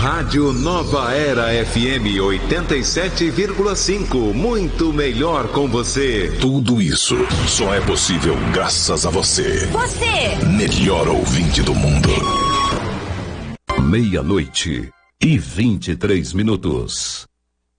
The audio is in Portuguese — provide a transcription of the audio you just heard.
Rádio Nova Era FM 87,5. Muito melhor com você. Tudo isso só é possível graças a você. Você! Melhor ouvinte do mundo. 00:23.